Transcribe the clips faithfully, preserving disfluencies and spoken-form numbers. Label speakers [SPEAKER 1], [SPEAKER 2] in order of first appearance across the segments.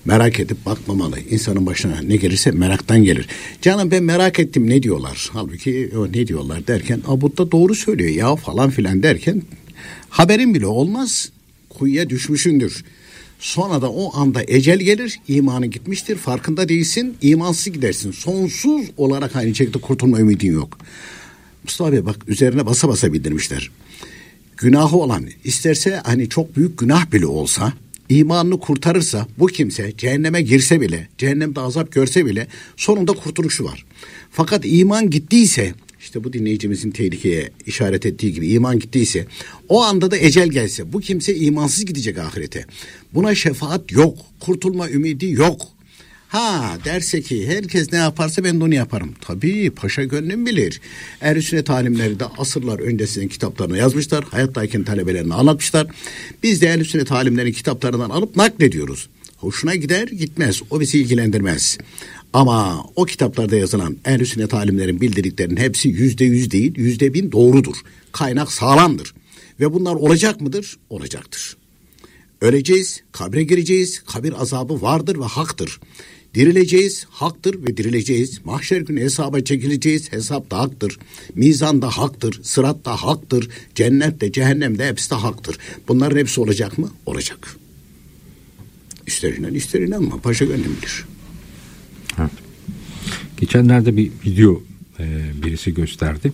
[SPEAKER 1] Merak edip bakmamalı. İnsanın başına ne gelirse meraktan gelir. Canım ben merak ettim ne diyorlar? Halbuki o ne diyorlar derken Abud da doğru söylüyor ya falan filan derken haberin bile olmaz. Kuyuya düşmüşündür. Sonra da o anda ecel gelir, imanın gitmiştir, farkında değilsin, imansız gidersin. Sonsuz olarak aynı şekilde kurtulma ümidin yok. Mustafa Bey bak üzerine basa basa bildirmişler. Günahı olan isterse hani çok büyük günah bile olsa imanını kurtarırsa bu kimse cehenneme girse bile, cehennemde azap görse bile sonunda kurtuluşu var. Fakat iman gittiyse, işte bu dinleyicimizin tehlikeye işaret ettiği gibi iman gittiyse, o anda da ecel gelse bu kimse imansız gidecek ahirete. Buna şefaat yok, kurtulma ümidi yok. Ha derse ki herkes ne yaparsa ben de onu yaparım. Tabii paşa gönlüm bilir. Ehl-i Sünnet alimleri de asırlar öncesinin kitaplarını yazmışlar. Hayattayken talebelerine anlatmışlar. Biz de Ehl-i Sünnet alimlerin kitaplarından alıp naklediyoruz. Hoşuna gider gitmez, o bizi ilgilendirmez. Ama o kitaplarda yazılan Ehl-i Sünnet alimlerin bildirdiklerinin hepsi yüzde yüz değil, yüzde bin doğrudur. Kaynak sağlamdır. Ve bunlar olacak mıdır? Olacaktır. Öleceğiz, kabre gireceğiz, kabir azabı vardır ve haktır. Dirileceğiz, haktır ve dirileceğiz. Mahşer günü hesaba çekileceğiz, hesap da haktır. Mizan da haktır, sırat da haktır. Cennet de cehennem de hepsi de haktır. Bunların hepsi olacak mı? Olacak. İster inan ister inanma, paşa gönlüm bilir.
[SPEAKER 2] Evet. Geçenlerde bir video e, birisi gösterdi.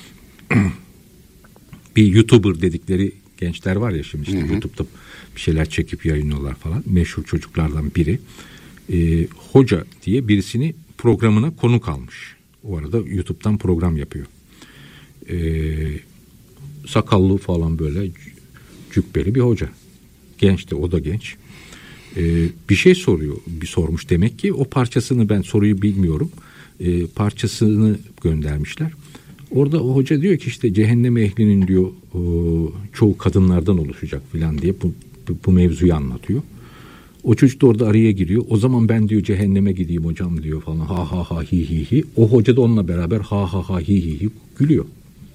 [SPEAKER 2] Bir YouTuber dedikleri gençler var ya şimdi işte hı hı. YouTube'da bir şeyler çekip yayınlıyorlar falan. Meşhur çocuklardan biri. E, hoca diye birisini programına konuk almış. O arada YouTube'dan program yapıyor. E, sakallı falan böyle cübbeli bir hoca. Genç de o da genç. Ee, bir şey soruyor, bir sormuş demek ki o parçasını ben soruyu bilmiyorum. Ee, parçasını göndermişler. Orada o hoca diyor ki işte cehennem ehlinin diyor o, çoğu kadınlardan oluşacak filan diye bu, bu, bu mevzuyu anlatıyor. O çocuk da orada araya giriyor. O zaman ben diyor cehenneme gideyim hocam diyor falan. Ha ha ha hi hi hi. O hoca da onunla beraber ha ha ha hi hi hi gülüyor.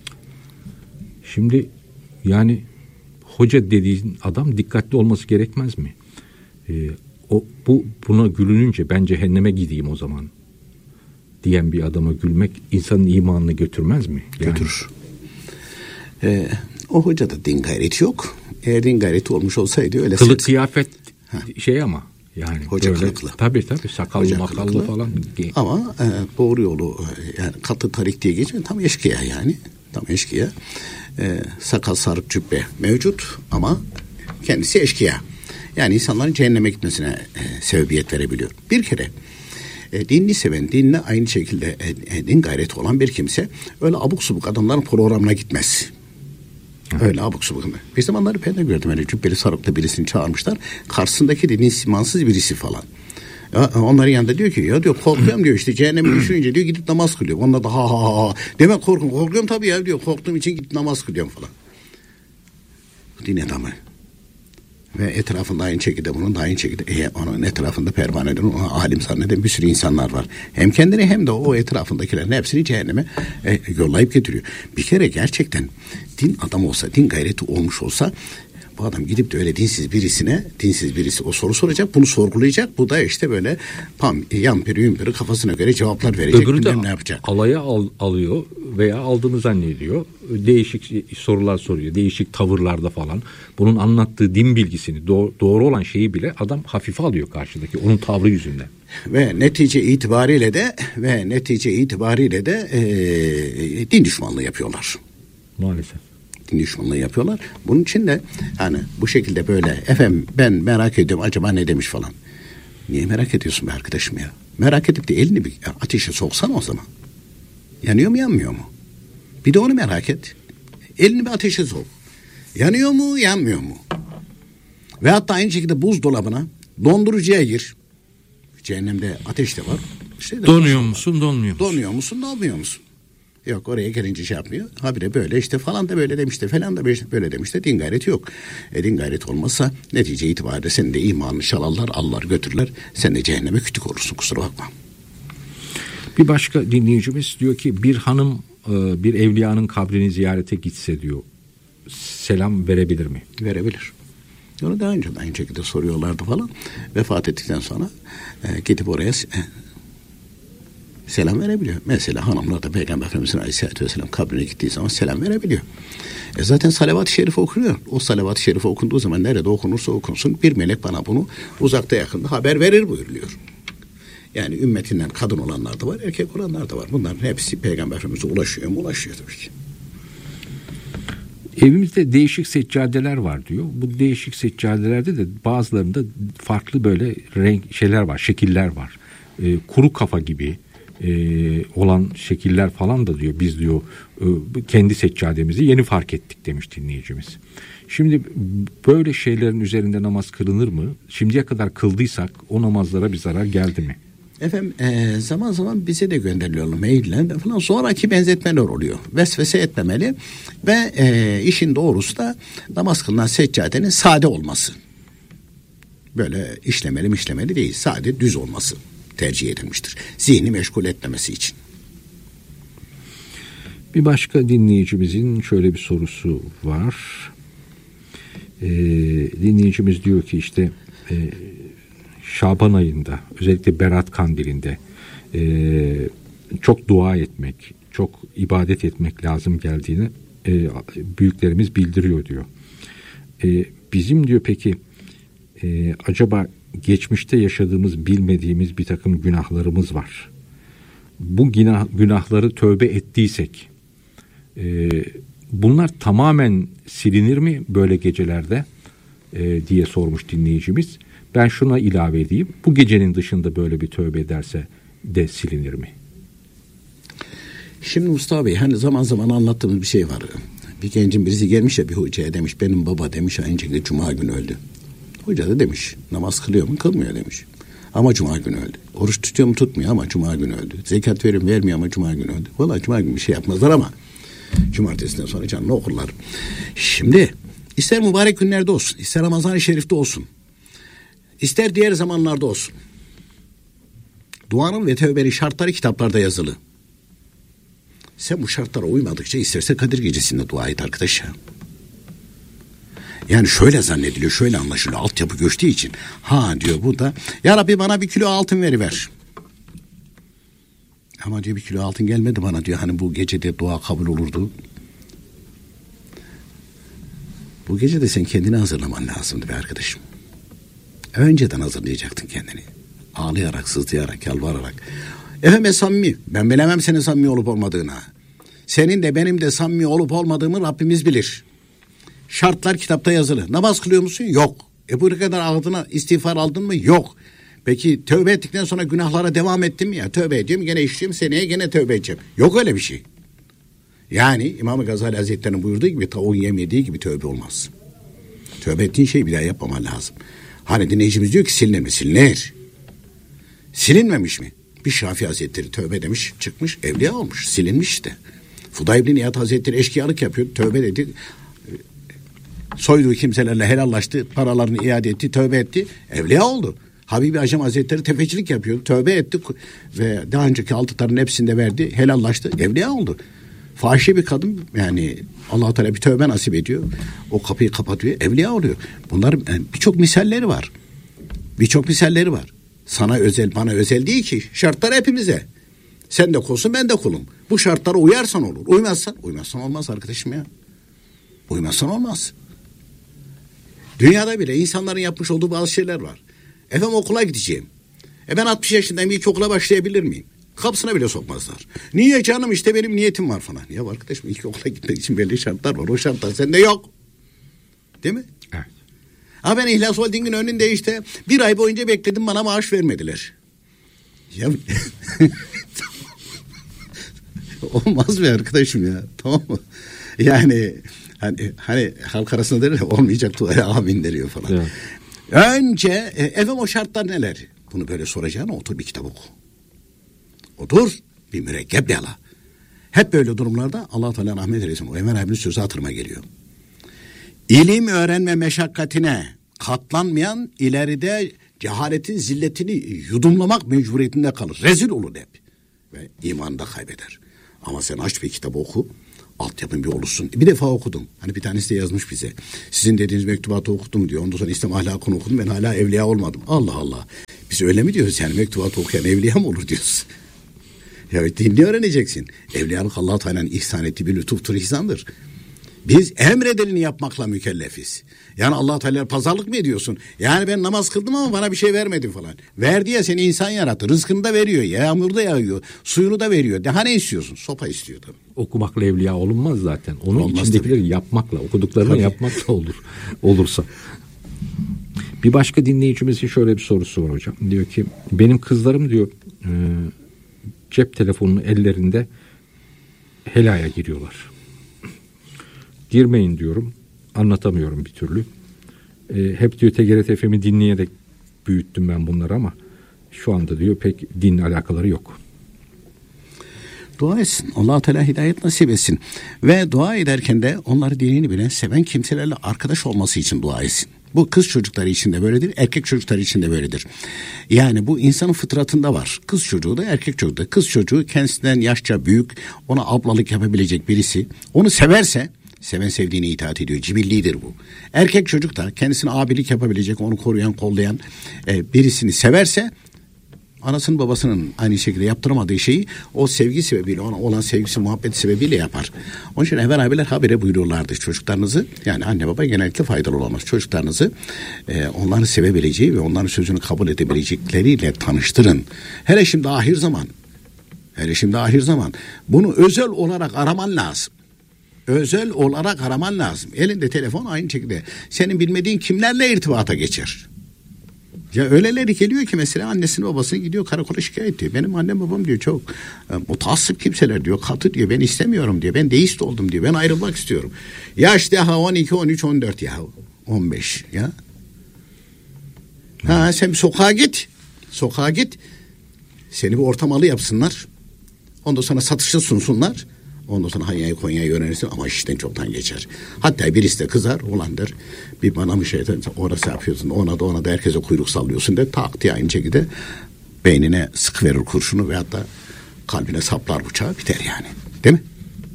[SPEAKER 2] Şimdi yani hoca dediğin adam dikkatli olması gerekmez mi? Ee, o bu buna gülününce ben cehenneme gideyim o zaman diyen bir adama gülmek insanın imanını götürmez mi? Yani.
[SPEAKER 1] Götürür. Ee, o hoca da din gayreti yok. Eğer din gayreti olmuş olsaydı öyle
[SPEAKER 2] kılık kıyafet ha. şey ama yani
[SPEAKER 1] hoca
[SPEAKER 2] böyle,
[SPEAKER 1] kılıklı.
[SPEAKER 2] Tabii tabii sakallı hoca makallı kılıklı. Falan.
[SPEAKER 1] Ama e, doğru yolu yani katı tarik diye geçiyor. Tam eşkıya yani. Tam eşkıya. E, sakal sarık cübbe mevcut ama kendisi eşkıya. Yani insanların cehenneme gitmesine e, sebebiyet verebiliyor. Bir kere e, dinini seven, dinine aynı şekilde e, din gayreti olan bir kimse öyle abuk subuk adamların programına gitmez. Hı. Öyle abuk subuk. Bir zamanları ben de gördüm öyle cübbeli sarıklı birisini çağırmışlar. Karşısındaki de din simansız birisi falan. Ya, onların yanında diyor ki ya diyor korkuyorum diyor işte cehenneme düşününce diyor gidip namaz kılıyor. Onlar da ha ha ha. Demek korkum. Korkuyorum tabii ya diyor. Korktuğum için gidip namaz kılıyorum falan. Din adamı. Ve etrafında aynı şekilde bunun da aynı şekilde e, onun etrafında pervaneden onu alim zanneden bir sürü insanlar var. Hem kendini hem de o etrafındakilerin hepsini cehenneme e, yollayıp getiriyor. Bir kere gerçekten din adamı olsa, din gayreti olmuş olsa bu adam gidip de öyle dinsiz birisine, dinsiz birisi o soru soracak, bunu sorgulayacak. Bu da işte böyle pam, yampiri yümpiri kafasına göre cevaplar verecek.
[SPEAKER 2] Öbürü de
[SPEAKER 1] ne yapacak?
[SPEAKER 2] Alaya al, alıyor veya aldığını zannediyor. Değişik sorular soruyor, değişik tavırlarda falan. Bunun anlattığı din bilgisini, doğru, doğru olan şeyi bile adam hafife alıyor karşıdaki, onun tavrı yüzünden.
[SPEAKER 1] Ve netice itibariyle de ve netice itibariyle de e, din düşmanlığı yapıyorlar.
[SPEAKER 2] Maalesef.
[SPEAKER 1] Din düşmanlığı yapıyorlar. Bunun için de hani bu şekilde böyle efendim ben merak ediyorum acaba ne demiş falan. Niye merak ediyorsun be arkadaşım ya? Merak edip de elini bir ateşe soksana o zaman. Yanıyor mu yanmıyor mu? Bir de onu merak et. Elini bir ateşe sok. Yanıyor mu yanmıyor mu? Ve hatta aynı şekilde buzdolabına dondurucuya gir. Cehennemde ateş de var. İşte de
[SPEAKER 2] donuyor musun donmuyor musun?
[SPEAKER 1] Donuyor musun donmuyor musun? Yok oraya gelince şey yapmıyor. Habire böyle işte falan da böyle demişti falan da böyle demişti. Din gayreti yok. E, din gayreti olmazsa netice itibariyle senin de imanını çalarlar, alırlar götürürler. Sen de cehenneme kütük olursun kusura bakma.
[SPEAKER 2] Bir başka dinleyicimiz diyor ki bir hanım bir evliyanın kabrini ziyarete gitse diyor selam verebilir mi?
[SPEAKER 1] Verebilir. Onu daha önce de aynı şekilde soruyorlardı falan. Vefat ettikten sonra e, gidip oraya e, selam verebiliyor. Mesela hanımlar da Peygamber Efendimiz'in Aleyhisselatü Vesselam kabrine gittiği zaman selam verebiliyor. E zaten salavat-ı şerif okunuyor. O salavat-ı şerif okunduğu zaman nerede okunursa okunsun bir melek bana bunu uzakta yakında haber verir buyuruluyor. Yani ümmetinden kadın olanlar da var, erkek olanlar da var. Bunların hepsi Peygamber Efendimiz'e ulaşıyor mu? Ulaşıyor tabii ki.
[SPEAKER 2] Evimizde değişik seccadeler var diyor. Bu değişik seccadelerde de bazılarında farklı böyle renk şeyler var, şekiller var. E, kuru kafa gibi e, olan şekiller falan da diyor. Biz diyor e, kendi seccademizi yeni fark ettik demiş dinleyicimiz. Şimdi böyle şeylerin üzerinde namaz kılınır mı? Şimdiye kadar kıldıysak o namazlara bir zarar geldi mi?
[SPEAKER 1] Efendim e, zaman zaman bize de gönderiliyorlar mailler falan, sonraki benzetmeler oluyor. Vesvese etmemeli ve e, işin doğrusu da namaz kılınan seccadenin sade olması. Böyle işlemeli işlemeli değil, sade düz olması tercih edilmiştir. Zihni meşgul etmemesi için.
[SPEAKER 2] Bir başka dinleyicimizin şöyle bir sorusu var. E, dinleyicimiz diyor ki işte e, Şaban ayında özellikle Berat Kandili'nde e, çok dua etmek, çok ibadet etmek lazım geldiğini e, büyüklerimiz bildiriyor diyor. E, bizim diyor peki e, acaba geçmişte yaşadığımız bilmediğimiz bir takım günahlarımız var. Bu günah, günahları tövbe ettiysek e, bunlar tamamen silinir mi böyle gecelerde e, diye sormuş dinleyicimiz. Ben şuna ilave edeyim. Bu gecenin dışında böyle bir tövbe ederse de silinir mi?
[SPEAKER 1] Şimdi Mustafa Bey, hani zaman zaman anlattığımız bir şey var. Bir gencin birisi gelmiş ya bir hocaya, demiş benim baba demiş aynı şekilde cuma günü öldü. Hoca da demiş namaz kılıyor mu? Kılmıyor demiş. Ama cuma günü öldü. Oruç tutuyor mu? Tutmuyor ama cuma günü öldü. Zekat veriyor mu? Vermiyor ama cuma günü öldü. Vallahi cuma günü bir şey yapmazlar ama cumartesinden sonra canını okurlar. Şimdi ister mübarek günlerde olsun, ister Ramazan-ı Şerif'te olsun, İster diğer zamanlarda olsun, duanın ve tövbenin şartları kitaplarda yazılı. Sen bu şartlara uymadıkça isterse Kadir Gecesi'nde dua et arkadaş ya. Yani şöyle zannediliyor, şöyle anlaşılıyor. Altyapı göçtüğü için. Ha diyor bu da, ya Rabbi bana bir kilo altın veriver. Ama diyor bir kilo altın gelmedi bana diyor. Hani bu gecede dua kabul olurdu. Bu gece de sen kendini hazırlaman lazımdı be arkadaşım. Önceden hazırlayacaktın kendini. Ağlayarak, sızlayarak, yalvararak. Efendim samimi. Ben bilemem senin samimi olup olmadığını. Senin de benim de samimi olup olmadığımı Rabbimiz bilir. Şartlar kitapta yazılı. Namaz kılıyor musun? Yok. E bu kadar ağzına istiğfar aldın mı? Yok. Peki tövbe ettikten sonra günahlara devam ettin mi? Ya tövbe ediyorum, gene işliyorum, seneye gene tövbe edeceğim. Yok öyle bir şey. Yani İmam-ı Gazali Hazretleri'nin buyurduğu gibi tavuğun yemediği gibi tövbe olmaz. Tövbe ettiğin şeyi bir daha yapmaman lazım. Hani dinleyicimiz diyor ki silinir mi? Silinir. Silinmemiş mi? Bir Şafii Hazretleri tövbe demiş, çıkmış, evliya olmuş. Silinmiş işte. Fudayl bin İyad Hazretleri eşkıyalık yapıyor, tövbe dedi. Soyduğu kimselerle helallaştı, paralarını iade etti, tövbe etti, evliya oldu. Habibi Acem Hazretleri tefecilik yapıyor, tövbe etti ve daha önceki altıların hepsinde verdi, helallaştı, evliya oldu. Fahişe bir kadın, yani Allah-u Teala bir tövbe nasip ediyor. O kapıyı kapatıyor, evliya oluyor. Bunların yani birçok misalleri var. Birçok misalleri var. Sana özel, bana özel değil ki. Şartlar hepimize. Sen de kulsun, ben de kulum. Bu şartlara uyarsan olur. Uymazsan, uymazsan olmaz arkadaşım ya. Uymazsan olmaz. Dünyada bile insanların yapmış olduğu bazı şeyler var. Efendim okula gideceğim. E ben altmış yaşındayım, ilk okula başlayabilir miyim? Kapısına bile sokmazlar. Niye canım, işte benim niyetim var falan. Ya arkadaşım ilk okula gitmek için belli şartlar var. O şartlar sende yok. Değil mi?
[SPEAKER 2] Evet.
[SPEAKER 1] Ha ben İhlas Holding'in önünde işte bir ay boyunca bekledim, bana maaş vermediler. Ya olmaz be arkadaşım ya. Tamam mı? Yani hani, hani halk arasında derler olmayacak duaya amin deriyor falan. Evet. Önce e, efendim o şartlar neler? Bunu böyle soracağına otur bir kitap oku. Otur bir mürekkep yala. Hep böyle durumlarda Allah Teala rahmet eylesin. O Ömer abinin sözü hatırıma geliyor. İlim öğrenme meşakkatine katlanmayan ileride cehaletin zilletini yudumlamak mecburiyetinde kalır. Rezil olur hep. Ve imanını da kaybeder. Ama sen aç bir kitap oku. altyapın bir oluşsun. Bir defa okudum. Hani bir tanesi de yazmış bize. Sizin dediğiniz mektubatı okudum diyor. Ondan sonra İslam ahlakını okudum. Ben hala evliya olmadım. Allah Allah. Biz öyle mi diyoruz yani, mektubatı okuyan evliya mı olur diyoruz. Ya dinle öğreneceksin. Evliyalık Allah Teala'nın ihsan ettiği bir lütuftur, ihsandır. Biz emredileni yapmakla mükellefiz. Yani Allah Teala pazarlık mı ediyorsun? Yani ben namaz kıldım ama bana bir şey vermedin falan. Verdi ya, seni insan yarattı. Rızkını da veriyor. Yağmuru da yağıyor. Suyunu da veriyor. Daha ne istiyorsun? Sopa istiyor tabii.
[SPEAKER 2] Okumakla evliya olunmaz zaten. Onun olmaz içindekileri tabii. Yapmakla, okuduklarını tabii. Yapmakla olur. Olursa. Bir başka dinleyicimizin şöyle bir sorusu var hocam. Diyor ki benim kızlarım diyor e, cep telefonunu ellerinde helaya giriyorlar. Girmeyin diyorum. Anlatamıyorum bir türlü. E, hep diyor T G R T F M'i dinleyerek büyüttüm ben bunları ama şu anda diyor pek dinle alakaları yok.
[SPEAKER 1] Dua etsin. Allah Teala hidayet nasip etsin. Ve dua ederken de onları dinini bilen, seven kimselerle arkadaş olması için dua etsin. Bu kız çocukları için de böyledir, erkek çocukları için de böyledir. Yani bu insanın fıtratında var. Kız çocuğu da erkek çocuğu da. Kız çocuğu kendisinden yaşça büyük, ona ablalık yapabilecek birisi. Onu severse, seven sevdiğine itaat ediyor. Cibillidir bu. Erkek çocuk da kendisine abilik yapabilecek, onu koruyan, kollayan e, birisini severse, anasının babasının aynı şekilde yaptıramadığı şeyi o sevgi sebebiyle, ona olan sevgisi, muhabbeti sebebiyle yapar. Onun için evvel abiler habire buyururlardı çocuklarınızı, yani anne baba genellikle faydalı olamaz. Çocuklarınızı e, onları sevebileceği ve onların sözünü kabul edebilecekleriyle tanıştırın. Hele şimdi ahir zaman, hele şimdi ahir zaman bunu özel olarak araman lazım. Özel olarak araman lazım. Elinde telefon aynı şekilde senin bilmediğin kimlerle irtibata geçer. Ya öyleleri geliyor ki mesela annesini babasını gidiyor karakola şikayet ediyor. Benim annem babam diyor çok e, mutassıp kimseler diyor, katı diyor, ben istemiyorum diyor, ben deist oldum diyor, ben ayrılmak istiyorum. Yaş daha on iki, on üç, on dört ya on beş ya. Ha sen bir sokağa git. Sokağa git. Seni bir ortamalı yapsınlar. Ondan sonra satışa sunsunlar. Ondan sonra Hanya'yı Konya'yı öğrenirsin ama işten çoktan geçer. Hatta birisi de kızar, ulan der, bir bana mı şey der, orası yapıyorsun, ona da ona da herkese kuyruk sallıyorsun der, tak diye aynı şekilde beynine sık verir kurşunu veyahut da kalbine saplar bıçağı, biter yani. Değil mi?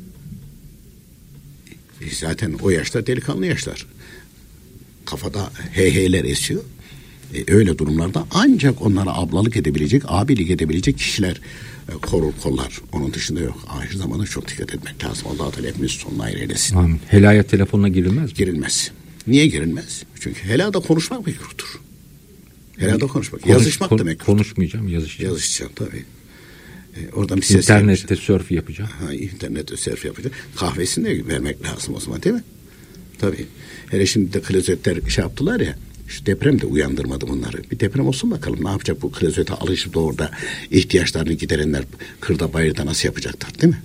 [SPEAKER 1] E zaten o yaşta delikanlı yaşlar. Kafada heyheyler esiyor. E öyle durumlarda ancak onlara ablalık edebilecek, abilik edebilecek kişiler korur kollar. Onun dışında yok. Ahir zamanda çok dikkat etmek lazım. Allah Teala hepimiz sonuna ayrı eylesin.
[SPEAKER 2] Amin. Helaya telefonla girilmez mi?
[SPEAKER 1] Girilmez. Niye girilmez? Çünkü helada konuşmak mekruhtur. Helada konuşmak. Konuş, yazışmak kon, da mekruhtur.
[SPEAKER 2] Konuşmayacağım, yazışacağım.
[SPEAKER 1] Yazışacağım tabii. Ee, oradan bir ses
[SPEAKER 2] İnternette
[SPEAKER 1] gelmiş.
[SPEAKER 2] surf yapacağım.
[SPEAKER 1] Ha, internette surf yapacağım. Kahvesini de vermek lazım o zaman değil mi? Tabii. Hele şimdi de klozetler şey yaptılar ya. Şu deprem de uyandırmadı bunları. Bir deprem olsun bakalım ne yapacak bu klozete alışıp da orada ihtiyaçlarını giderenler kırda bayırda nasıl yapacaklar değil mi?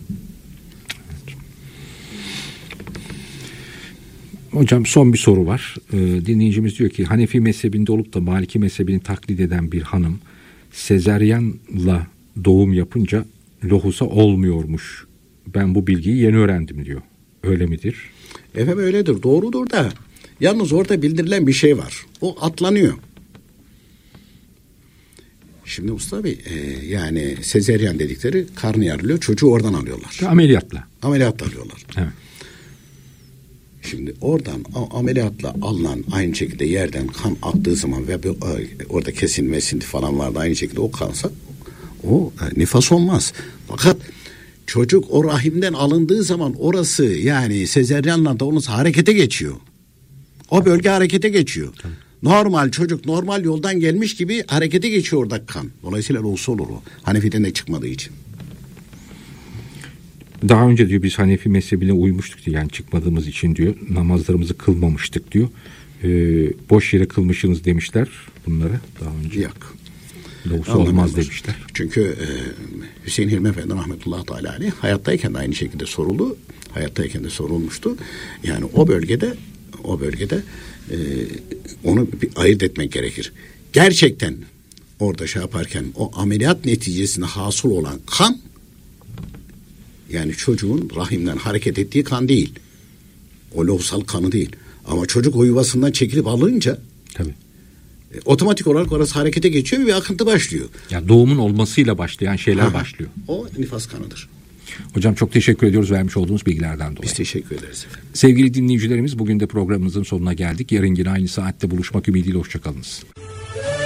[SPEAKER 2] Hocam son bir soru var. Ee, dinleyicimiz diyor ki Hanefi mezhebinde olup da Maliki mezhebini taklit eden bir hanım sezaryenla doğum yapınca lohusa olmuyormuş. Ben bu bilgiyi yeni öğrendim diyor. Öyle midir?
[SPEAKER 1] Efendim öyledir. Doğrudur da yalnız orada bildirilen bir şey var. O atlanıyor. Şimdi Mustafa Bey e, yani sezeryan dedikleri karnı yarılıyor. Çocuğu oradan alıyorlar.
[SPEAKER 2] Ameliyatla.
[SPEAKER 1] Ameliyatla alıyorlar.
[SPEAKER 2] Evet.
[SPEAKER 1] Şimdi oradan ameliyatla alınan aynı şekilde yerden kan aktığı zaman ve orada kesilme sinti falan vardı aynı şekilde o kansa o nifas olmaz. Fakat çocuk o rahimden alındığı zaman orası yani sezeryanla da onun harekete geçiyor. O bölge harekete geçiyor. Tabii. Normal çocuk normal yoldan gelmiş gibi harekete geçiyor orada kan. Dolayısıyla olsa olur o. Hanefi'den de çıkmadığı için.
[SPEAKER 2] Daha önce diyor biz Hanefi mezhebine uymuştuk diyor. Yani çıkmadığımız için diyor namazlarımızı kılmamıştık diyor. Ee, boş yere kılmışsınız demişler bunları daha önce.
[SPEAKER 1] Yok.
[SPEAKER 2] Lohusa olmaz demişler.
[SPEAKER 1] Çünkü e, Hüseyin Hilmi Efendi rahmetullahi teala aleyh hayattayken de aynı şekilde soruldu. Hayattayken de sorulmuştu. Yani o bölgede o bölgede e, onu bir ayırt etmek gerekir. Gerçekten orada şey yaparken o ameliyat neticesinde hasıl olan kan yani çocuğun rahimden hareket ettiği kan değil. O lohusal kanı değil. Ama çocuk o yuvasından çekilip alınca
[SPEAKER 2] tabii.
[SPEAKER 1] E, otomatik olarak orası harekete geçiyor ve bir akıntı başlıyor.
[SPEAKER 2] Ya doğumun olmasıyla başlayan şeyler
[SPEAKER 1] Aha,
[SPEAKER 2] başlıyor.
[SPEAKER 1] O nifas kanıdır.
[SPEAKER 2] Hocam çok teşekkür ediyoruz vermiş olduğunuz bilgilerden dolayı.
[SPEAKER 1] Biz teşekkür ederiz efendim.
[SPEAKER 2] Sevgili dinleyicilerimiz, bugün de programımızın sonuna geldik. Yarın yine aynı saatte buluşmak ümidiyle hoşçakalınız.